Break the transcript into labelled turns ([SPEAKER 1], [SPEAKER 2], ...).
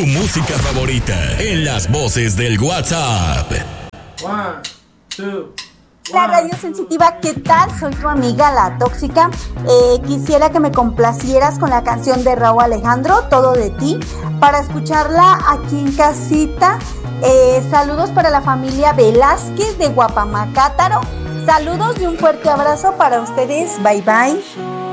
[SPEAKER 1] tu música favorita en las voces del WhatsApp.
[SPEAKER 2] One, two.
[SPEAKER 3] La radio sensitiva, ¿qué tal? Soy tu amiga La Tóxica. Quisiera que me complacieras con la canción de Rauw Alejandro, Todo de ti, para escucharla aquí en casita. Saludos para la familia Velázquez de Guapamacátaro. Saludos y un fuerte abrazo para ustedes. Bye bye.